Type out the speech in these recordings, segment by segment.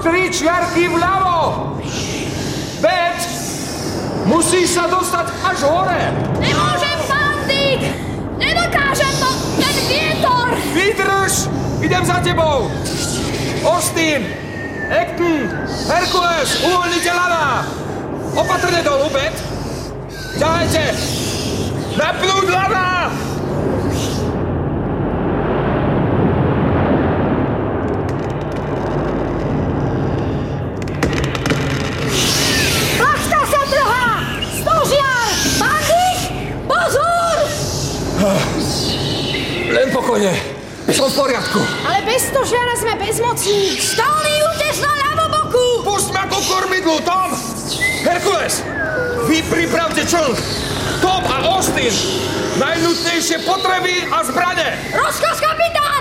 3 čiarky vľavo! Bet! Musíš sa dostať až hore! Nemôžem, Pandik! Nedokážem to! Ten vietor! Vydrž! Idem za tebou! Austin! Acton! Herkules! Uvoľnite lana! Opatrne dolu, Bet! Ťahajte! Napnúť lana! Plachta sa trhá! Stožiar! Pandik! Pozor! Len pokojne. Som v poriadku. Ale bez stožiara sme bezmocní. Skalný útes na ľavoboku! Pusť ma ku kormidlu, Tom! Herkules! Vy pripravte čln! Tom a Austin! Najnutnejšie potreby a zbrane! Rozkaz, kapitán!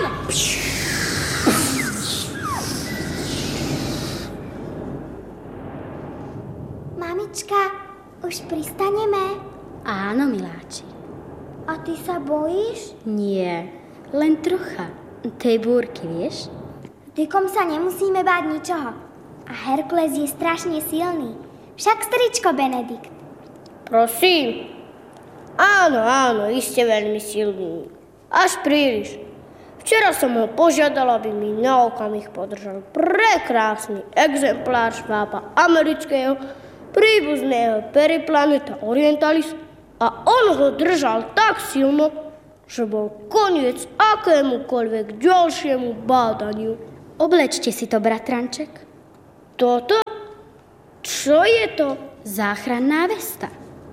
Mamička, už pristaneme? Áno, miláči. A ty sa bojíš? Nie, len trocha. Tej búrky, vieš? S Dickom sa nemusíme báť ničoho. A Herkules je strašne silný. Však stričko Benedikt. Prosím. Áno, iste veľmi silný. Až príliš. Včera som ho požiadal, aby mi na okamih podržal prekrásny exemplár švába amerického príbuzného Periplaneta Orientalis a on ho držal tak silno, že bol koniec akémukoľvek ďalšiemu bádaniu. Oblečte si to, bratranček. Toto? Čo je to? Záchranná vesta.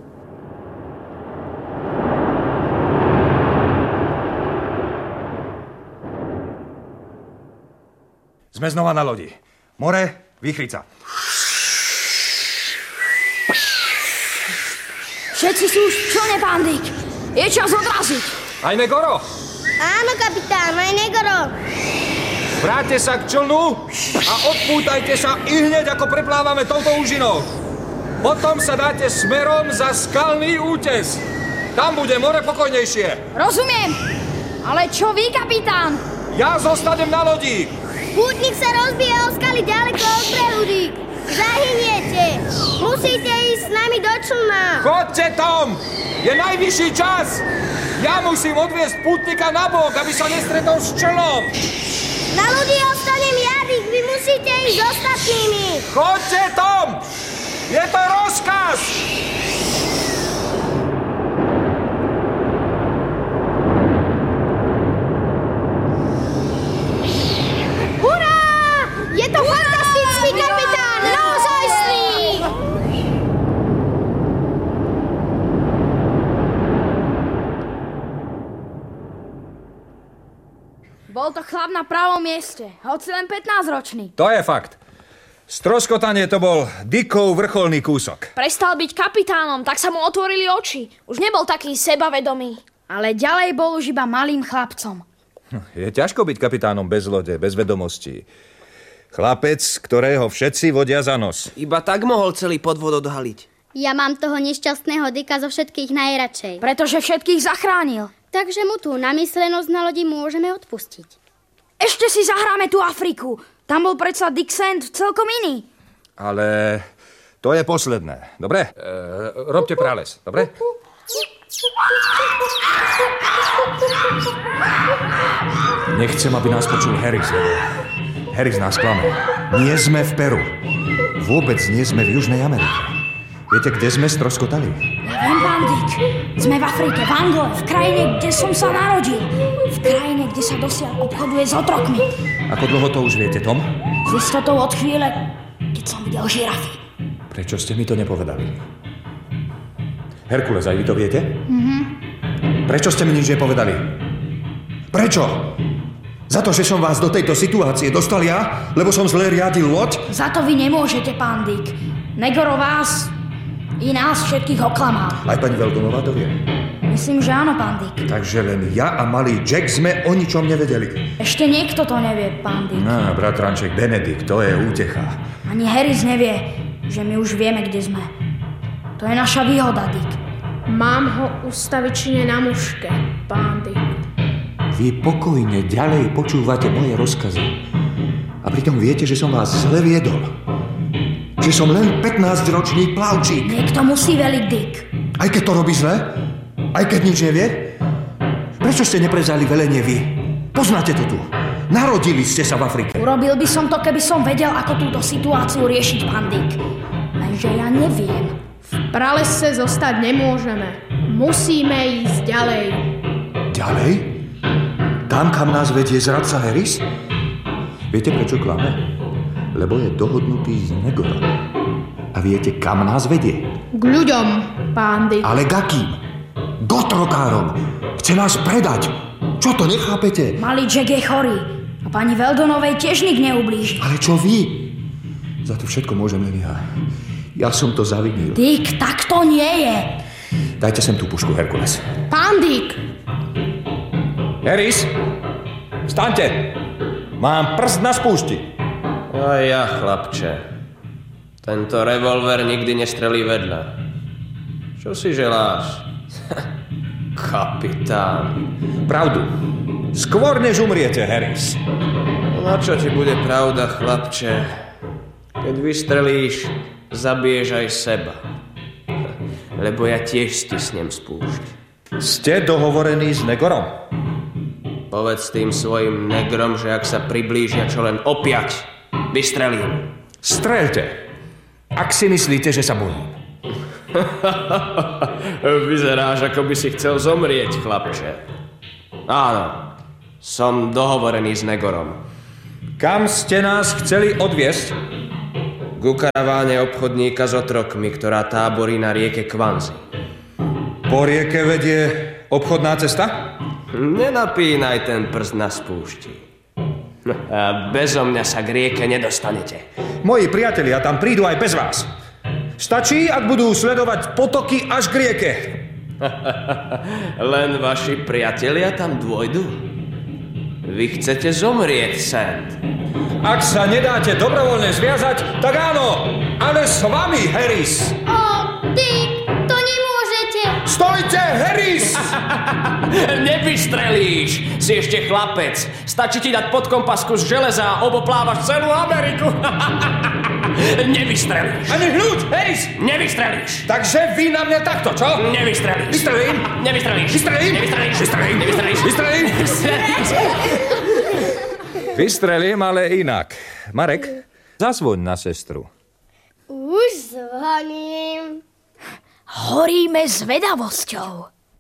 Sme znova na lodi. More, výchrica. Všetci sú už v člne, Pandik. Je čas odraziť. Aj Negoro! Áno, kapitán, aj Negoro. Vráťte sa k člnu a odpútajte sa ihneď, ako preplávame touto úžinou. Potom sa dáte smerom za skalný útes. Tam bude more pokojnejšie. Rozumiem. Ale čo vy, kapitán? Ja zostanem na lodi. Pútnik sa rozbije o skaly ďaleko od brehu, Dick. Zahyniete. Musíte ísť s nami do člna. Chodte, Tom! Je najvyšší čas! Ja musím odviesť pútnika na bok, aby sa nestretol s člnom. Na lodi ostanem ja, Dick. Vy musíte ísť s ostatnými. Chodte, Tom! Je to rozkaz! Hurá! Je to fantastický, kapitán! Naozajstný! Bol to chlap na pravom mieste, hoci len 15-ročný. To je fakt. Stroskotanie to bol Dickov vrcholný kúsok. Prestal byť kapitánom, tak sa mu otvorili oči. Už nebol taký sebavedomý. Ale ďalej bol už iba malým chlapcom. Je ťažko byť kapitánom bez lode, bez vedomostí. Chlapec, ktorého všetci vodia za nos. Iba tak mohol celý podvod odhaliť. Ja mám toho nešťastného Dicka zo všetkých najradšej. Pretože všetkých zachránil. Takže mu tú namyslenosť na lodi môžeme odpustiť. Ešte si zahráme tú Afriku. Tam bol predsa Dick Sand celkom iný. Ale to je posledné, dobre? Robte prales, dobre? Nechcem, aby nás počul Harris. Harris nás klame. Nie sme v Peru. Vôbec nie sme v Južnej Amerike. Viete, kde sme stroskotali? Neviem, pán Dick. Sme v Afrike, v Angole, v krajine, kde som sa narodil. V krajine, kde sa dosiaľ obchoduje s otrokmi. Ako dlho to už viete, Tom? S istotou od chvíle, keď som videl žirafy. Prečo ste mi to nepovedali? Herkules, aj vy to viete? Prečo ste mi nič nepovedali? Prečo? Za to, že som vás do tejto situácie dostal ja? Lebo som zle riadil loď? Za to vy nemôžete, pán Dick. Negoro vás i nás všetkých oklamal. Aj pani Veldonová to vie. Myslím, že áno, pán Dick. Takže len ja a malý Jack sme o ničom nevedeli. Ešte niekto to nevie, pán Dick. No, bratranček Benedikt, to je útecha. Ani Harris nevie, že my už vieme, kde sme. To je naša výhoda, Dick. Mám ho ustavične na muške, pán Dick. Vy pokojne ďalej počúvate moje rozkazy. A pritom viete, že som vás zle viedol. Že som len 15-ročný plavčík. Niekto musí veliť, Dick. Aj keď to robí zle? Aj keď nič nevie? Prečo ste neprevzali velenie vy? Poznáte to tu. Narodili ste sa v Afrike. Urobil by som to, keby som vedel, ako túto situáciu riešiť, pán Dick. Lenže ja neviem. V pralese zostať nemôžeme. Musíme ísť ďalej. Ďalej? Tam, kam nás vedie zradca Harris? Viete, prečo klame? Lebo je dohodnutý s Negorom. A viete, kam nás vedie? K ľuďom, pán Dick. Ale k akým? K otrokárom. Chce nás predať. Čo to, nechápete? Malý Jack je chorý. A pani Veldonovej tiež nik neublíži. Ale čo vy? Za to všetko môžem len ja. Ja som to zavinil. Dick, tak to nie je. Dajte sem tú pušku, Herkules. Pán Dick! Harris, vstaňte. Mám prst na spúšti. A ja, chlapče. Tento revolver nikdy nestrelí vedľa. Čo si želáš? Kapitán. Pravdu. Skôr než umriete, Harris. Na čo ti bude pravda, chlapče? Keď vystrelíš, zabiješ aj seba. Lebo ja tiež stisnem spúšť. Ste dohovorení s Negorom? Povedz tým svojim negrom, že ak sa priblížia čo len opiať, vystrelím. Streľte. Ak si myslíte, že sa bojím. Vyzeráš, ako by si chcel zomrieť, chlapče. Áno, som dohovorený s Negorom. Kam ste nás chceli odviesť? K karaváne obchodníka s otrokmi, ktorá táborí na rieke Kwanzi. Po rieke vedie obchodná cesta? Nenapínaj ten prst na spúšti. A bezo mňa sa k rieke nedostanete. Moji priatelia tam prídu aj bez vás. Stačí, ak budú sledovať potoky až k rieke. Len vaši priatelia tam dôjdu? Vy chcete zomrieť, Sand. Ak sa nedáte dobrovoľne zviazať, tak áno, ale s vami, Harris. Dick, to nemôžete. Stojte, Harris! Nevystrelíš, si ešte chlapec. Stačí ti dať pod kompasku z železa a oboplávaš celú Ameriku. Nevystrelíš. Ani hľuď, Harris! Nevystrelíš. Takže vy na mňa takto, čo? Nevystrelíš. Vystrelím? Nevystrelíš. Vystrelím? Nevystrelíš. Vystrelím? Nevystrelíš. Vystrelím? Vystrelím, ale inak. Marek, zazvoň na sestru. Už zvoním. Horíme zvedavosťou.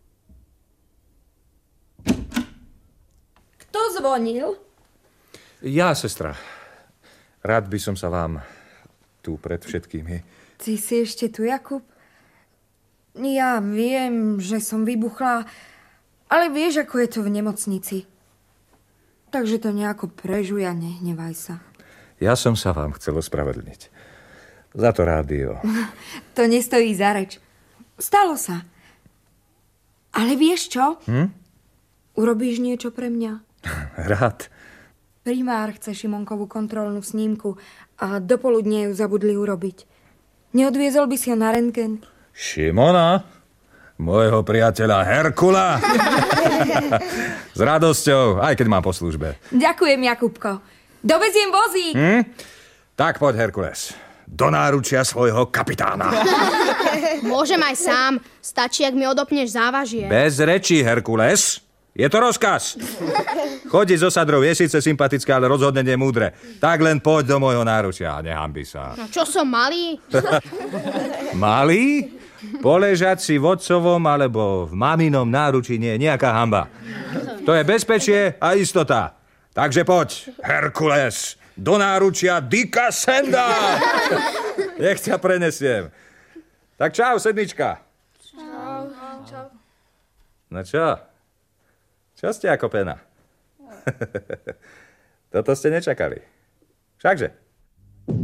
Kto zvonil? Ja, sestra. Rád by som sa vám tu pred všetkými. Ty si ešte tu, Jakub? Ja viem, že som vybuchla, ale vieš, ako je to v nemocnici. Takže to nejako prežuj a nehnevaj sa. Ja som sa vám chcel ospravedlniť. Za to rádio. To nestojí za reč. Stalo sa. Ale vieš čo? Urobíš niečo pre mňa? Rád. Primár chce Šimonkovú kontrolnú snímku a dopoludne ju zabudli urobiť. Neodviezol by si ho na rentgen? Šimona? Môjho priateľa Herkula? S radosťou, aj keď mám po službe. Ďakujem, Jakubko. Doveziem vozík. Tak poď, Herkules. Do náručia svojho kapitána. Môžem aj sám. Stačí, ak mi odopneš závažie. Bez rečí, Herkules. Je to rozkaz. Chodiť zo sadrov je síce sympatické, ale rozhodne nemúdre. Tak len poď do môjho náručia a nehanbi sa. No, čo som malý? Malý? Poležať si v otcovom alebo v maminom náručí nie je nejaká hanba. To je bezpečie a istota. Takže poď, Herkules, do náručia Dicka Sanda. Nech ťa prenesiem. Tak čau, sedmička. Čau. No čo? Čo ste ako pena? Toto ste nečakali. Všakže?